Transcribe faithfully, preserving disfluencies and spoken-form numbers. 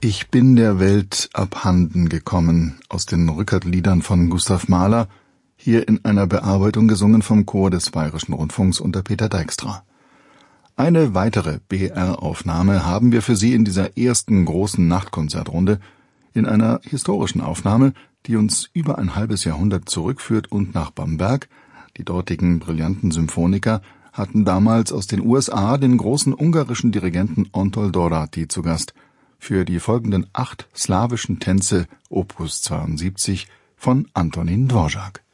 Ich bin der Welt abhanden gekommen aus den Rückert-Liedern von Gustav Mahler, hier in einer Bearbeitung gesungen vom Chor des Bayerischen Rundfunks unter Peter Dijkstra. Eine weitere B R-Aufnahme haben wir für Sie in dieser ersten großen Nachtkonzertrunde, in einer historischen Aufnahme, die uns über ein halbes Jahrhundert zurückführt und nach Bamberg. Die dortigen brillanten Symphoniker hatten damals aus den U S A den großen ungarischen Dirigenten Antal Doráty zu Gast für die folgenden acht slawischen Tänze Opus zweiundsiebzig von Antonín Dvořák.